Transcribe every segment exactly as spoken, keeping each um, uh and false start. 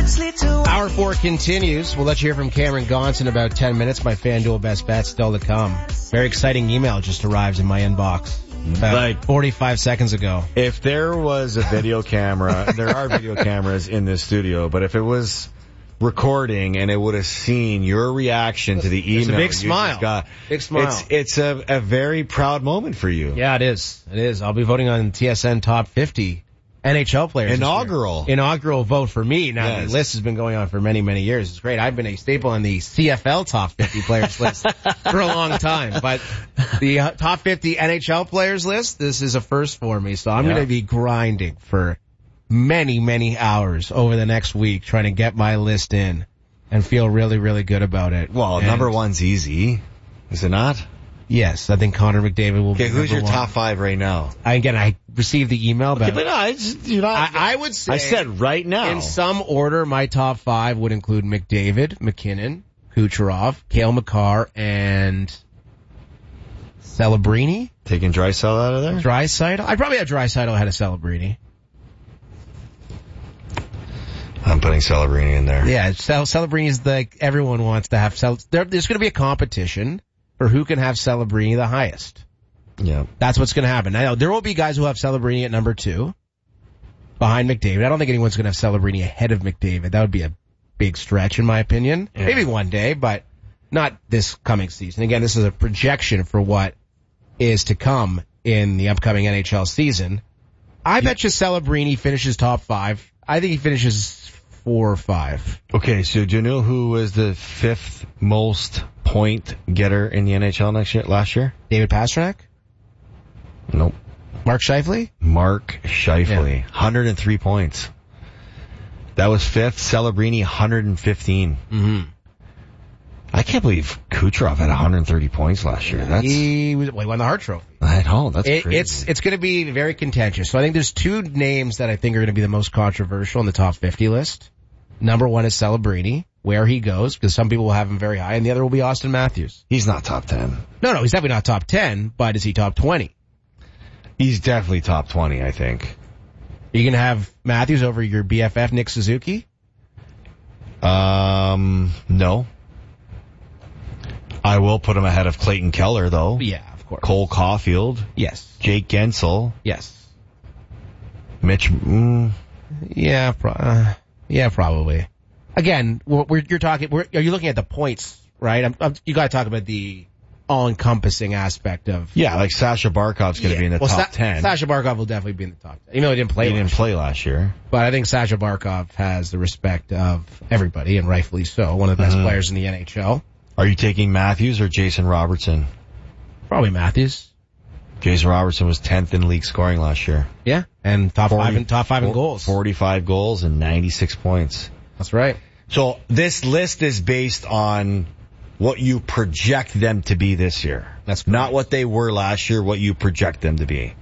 Hour four continues. We'll let you hear from Cameron Gaunce in about ten minutes. My FanDuel best bet still to come. Very exciting email just arrived in my inbox about Like, forty-five seconds ago. if there was a video camera, there are video cameras in this studio, but if it was recording and it would have seen your reaction to the email, It's a big you smile. just got, Big smile. It's it's a, a very proud moment for you. Yeah, it is. It is. I'll be voting on T S N Top fifty N H L players. this year. Inaugural. Inaugural vote for me. Now, Yes. the list has been going on for many, many years. It's great. I've been a staple in the C F L Top fifty players list for a long time. But the uh, Top fifty N H L players list, this is a first for me. So I'm Yeah. going to be grinding for many, many hours over the next week trying to get my list in and feel really, really good about it. Well, And number one's easy, is it not? Yes, I think Connor McDavid will Okay, be who's number your one. top five right now? I, again, I received the email about Okay, but no, it's, you're not. I, I would say I said right now. in some order, my top five would include McDavid, McKinnon, Kucherov, Cale Makar, and Celebrini. Taking Draisaitl out of there? Draisaitl. I'd probably have Draisaitl ahead of Celebrini. I'm putting Celebrini in there. Yeah, Cel- Celebrini's like everyone wants to have. Cel- there, there's going to be a competition for who can have Celebrini the highest. Yeah. That's what's going to happen. Now, there will be guys who have Celebrini at number two, behind McDavid. I don't think anyone's going to have Celebrini ahead of McDavid. That would be a big stretch, in my opinion. Yeah. Maybe one day, but not this coming season. Again, this is a projection for what is to come in the upcoming N H L season. I bet you Celebrini finishes top five. I think he finishes four or five. Okay, so do you know who was the fifth most point getter in the N H L next year, last year? David Pastrnak? Nope. Mark Scheifele? Mark Scheifele. Yeah. one hundred three points. That was fifth. Celebrini, one hundred fifteen. Mm-hmm. I can't believe Kucherov had one hundred thirty points last year. That's, He, was, well, he won the Hart Trophy. I know, that's It, crazy. it's it's going to be very contentious. So I think there's two names that I think are going to be the most controversial in the top fifty list. Number one is Celebrini, where he goes, because some people will have him very high, and the other will be Austin Matthews. He's not top ten. No, no, he's definitely not top ten, but is he top twenty? He's definitely top twenty, I think. Are you going to have Matthews over your B F F, Nick Suzuki? Um, no. I will put him ahead of Clayton Keller, though. Yeah, of course. Cole Caulfield. Yes. Jake Gensel. Yes. Mitch, mm, Yeah, pro- uh, yeah, probably. Again, we're, we're, you're talking, we're, are you looking at the points, right? I'm, I'm, you got to talk about the all-encompassing aspect of... yeah, like Sasha Barkov's going to be in the well, top Sa- ten. Sasha Barkov will definitely be in the top ten. Even though he didn't play he didn't last play last year. year. But I think Sasha Barkov has the respect of everybody, and rightfully so. One of the best Mhm. players in the N H L. Are you taking Matthews or Jason Robertson? Probably Matthews. Jason Robertson was tenth in league scoring last year. Yeah, and top forty five in top five in four- goals. forty-five goals and ninety-six points. That's right. So this list is based on what you project them to be this year. That's not correct. what they were last year, what you project them to be.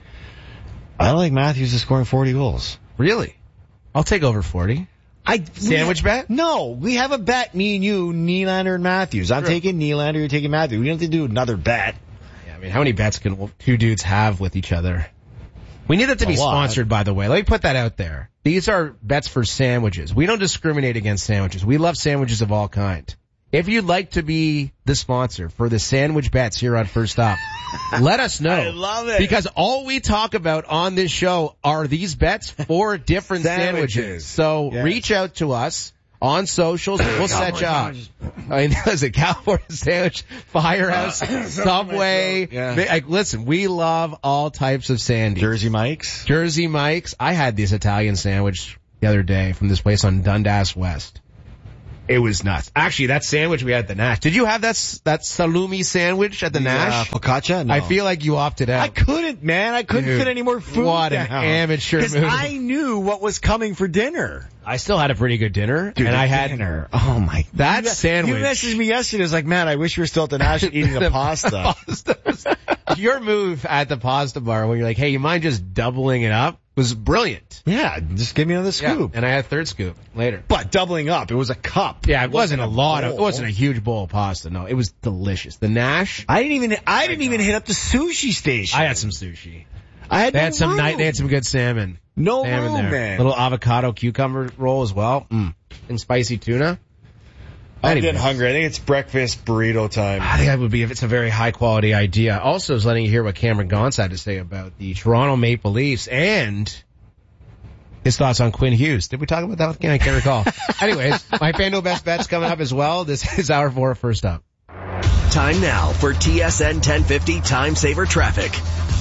I don't think Matthews is scoring forty goals. Really? I'll take over forty. I Sandwich bet? No, we have a bet, me and you, Nylander and Matthews. I'm True. taking Nylander, you're taking Matthews. We don't have to do another bet. Yeah, I mean, how many bets can two dudes have with each other? We need that to A be lot. sponsored, by the way. Let me put that out there. These are bets for sandwiches. We don't discriminate against sandwiches. We love sandwiches of all kind. If you'd like to be the sponsor for the sandwich bets here on First Stop, let us know. I love it. Because all we talk about on this show are these bets for different sandwiches. Sandwiches. So Yes. reach out to us on socials. We'll set you up. I mean, is it California Sandwich, Firehouse, Subway? Yeah. Like, listen, we love all types of sandies. Jersey Mike's. Jersey Mike's. I had this Italian sandwich the other day from this place on Dundas West. It was nuts. Actually, that sandwich we had at the Nash. Did you have that s- that salumi sandwich at the Nash? Uh, focaccia? No. I feel like you opted out. I couldn't, man. I couldn't Dude, fit any more food what an down. amateur Because move. I knew what was coming for dinner. I still had a pretty good dinner, Dude, and the I had dinner. Oh my! that you, sandwich. You messaged me yesterday. It was like, man, I wish you were still at the Nash eating the pasta. pasta. Your move at the pasta bar where you're like, hey, you mind just doubling it up was brilliant. Yeah, just give me another Yeah, scoop. and I had a third scoop later. But doubling up, it was a cup. Yeah, it wasn't a lot of, it bowl. wasn't a huge bowl of pasta. No, it was delicious. The Nash, I didn't even. I didn't even hit up the sushi station. I had some sushi. I had They no had some room. night, they had some good salmon. No salmon room, there. man. Little avocado cucumber roll as well. Mm. and spicy tuna. I'm Anyway. getting hungry. I think it's breakfast burrito time. I think that would be if it's a very high quality idea. Also, is letting you hear what Cameron Gauntz had to say about the Toronto Maple Leafs and his thoughts on Quinn Hughes. Did we talk about that? I can't recall. Anyways, my FanDuel Best Bets coming up as well. This is hour four first up. Time now for T S N ten fifty Time Saver Traffic.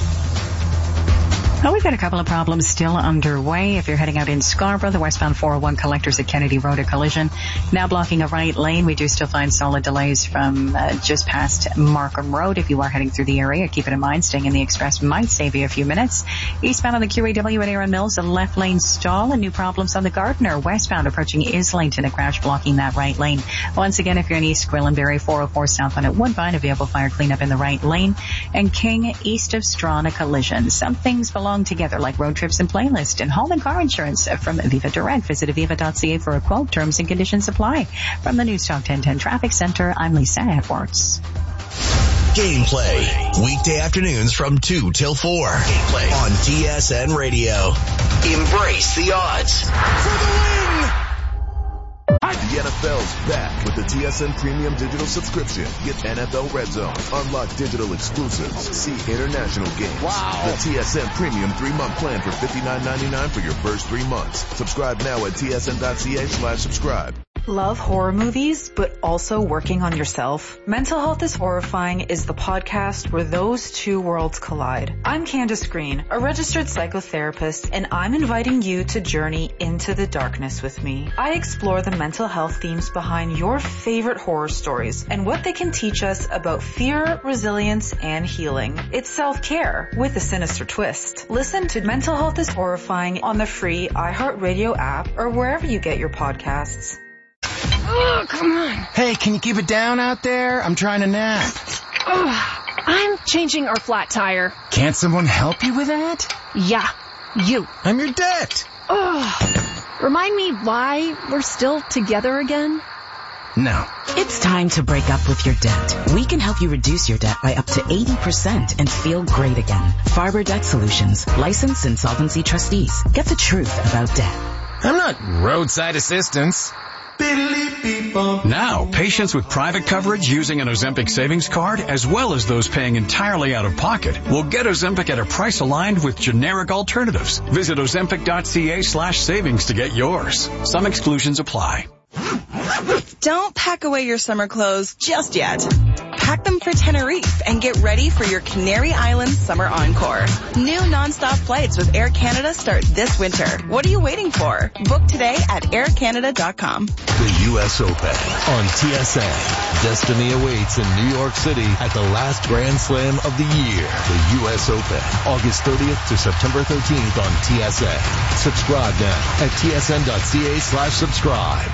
Well, we've got a couple of problems still underway. If you're heading out in Scarborough, the westbound four oh one collectors at Kennedy Road, a collision now blocking a right lane. We do still find solid delays from uh, just past Markham Road. If you are heading through the area, keep it in mind. Staying in the express might save you a few minutes. Eastbound on the Q A W at Aaron Mills, a left lane stall and new problems on the Gardiner. Westbound approaching Islington, a crash blocking that right lane. Once again, if you're in East Gwillimbury, four oh four southbound at Woodbine, a vehicle fire cleanup in the right lane. And King, east of Strawn, a collision. Some things belong together like road trips and playlist and home and car insurance from Aviva Direct. Visit aviva dot c a for a quote. Terms and conditions apply. From the News Talk ten ten Traffic Center, I'm Lisa Edwards. Gameplay. Weekday afternoons from two till four. Gameplay on T S N Radio. Embrace the odds. For the win! The N F L's back with the T S N Premium Digital Subscription. Get N F L Red Zone, unlock digital exclusives, see international games. Wow. The T S N Premium three-month plan for fifty-nine ninety-nine for your first three months. Subscribe now at T S N dot C A slash subscribe. Love horror movies, but also working on yourself? Mental Health is Horrifying is the podcast where those two worlds collide. I'm Candace Green, a registered psychotherapist, and I'm inviting you to journey into the darkness with me. I explore the mental health themes behind your favorite horror stories and what they can teach us about fear, resilience, and healing. It's self-care with a sinister twist. Listen to Mental Health is Horrifying on the free iHeartRadio app or wherever you get your podcasts. Oh, come on. Hey, can you keep it down out there? I'm trying to nap. Oh, I'm changing our flat tire. Can't someone help you with that? Yeah, you. I'm your debt. Oh, remind me why we're still together again? No. It's time to break up with your debt. We can help you reduce your debt by up to eighty percent and feel great again. Farber Debt Solutions, licensed insolvency trustees. Get the truth about debt. I'm not roadside assistance. Now, patients with private coverage using an Ozempic savings card, as well as those paying entirely out of pocket, will get Ozempic at a price aligned with generic alternatives. Visit ozempic dot c a slash savings to get yours. Some exclusions apply. Don't pack away your summer clothes just yet. Pack them for Tenerife and get ready for your Canary Islands Summer Encore. New nonstop flights with Air Canada start this winter. What are you waiting for? Book today at air canada dot com. The U S Open on T S N. Destiny awaits in New York City at the last Grand Slam of the year. The U S Open, August thirtieth to September thirteenth on T S N. Subscribe now at T S N dot c a slash subscribe.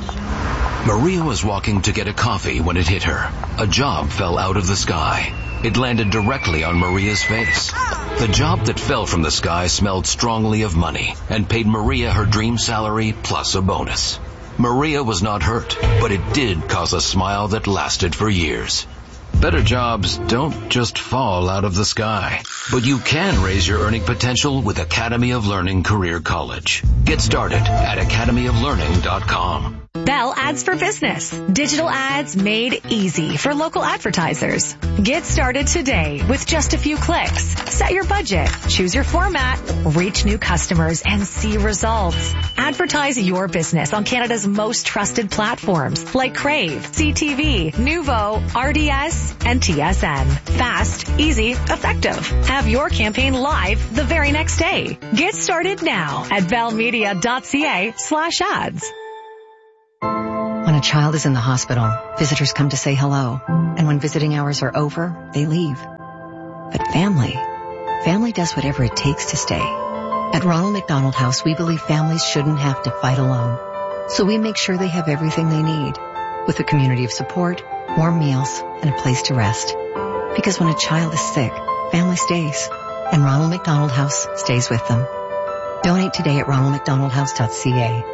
Maria was walking to get a coffee when it hit her. A job fell out of the sky. It landed directly on Maria's face. The job that fell from the sky smelled strongly of money and paid Maria her dream salary plus a bonus. Maria was not hurt, but it did cause a smile that lasted for years. Better jobs don't just fall out of the sky, but you can raise your earning potential with Academy of Learning Career College. Get started at academy of learning dot com. Bell Ads for Business. Digital ads made easy for local advertisers. Get started today with just a few clicks. Set your budget, choose your format, reach new customers, and see results. Advertise your business on Canada's most trusted platforms like Crave, C T V, Nuvo, R D S, and T S N. Fast, easy, effective. Have your campaign live the very next day. Get started now at bell media dot c a slash ads. When a child is in the hospital, visitors come to say hello. And when visiting hours are over, they leave. But family, family does whatever it takes to stay. At Ronald McDonald House, we believe families shouldn't have to fight alone. So we make sure they have everything they need, with a community of support, warm meals, and a place to rest. Because when a child is sick, family stays. And Ronald McDonald House stays with them. Donate today at ronald mcdonald house dot c a.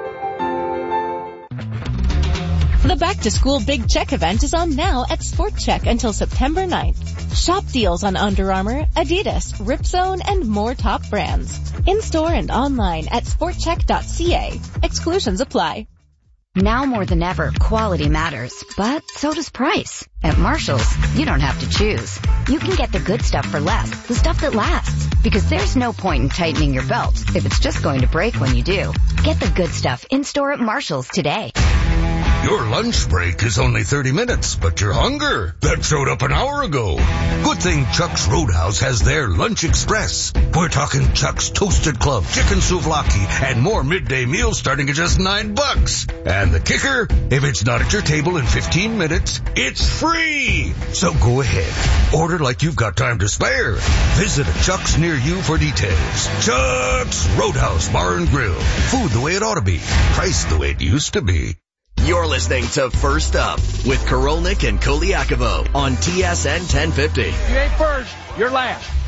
The back-to-school Big Check event is on now at Sport Check until September ninth. Shop deals on Under Armour, Adidas, Ripzone, and more top brands. In-store and online at sport check dot c a. Exclusions apply. Now more than ever, quality matters, but so does price. At Marshall's, you don't have to choose. You can get the good stuff for less, the stuff that lasts. Because there's no point in tightening your belt if it's just going to break when you do. Get the good stuff in-store at Marshall's today. Your lunch break is only thirty minutes, but your hunger, that showed up an hour ago. Good thing Chuck's Roadhouse has their Lunch Express. We're talking Chuck's Toasted Club, Chicken Souvlaki, and more midday meals starting at just nine bucks. And the kicker, if it's not at your table in fifteen minutes, it's free. So go ahead, order like you've got time to spare. Visit a Chuck's near you for details. Chuck's Roadhouse Bar and Grill. Food the way it ought to be. Price the way it used to be. You're listening to First Up with Korolnik and Koliakovo on T S N ten fifty. You ain't first, you're last.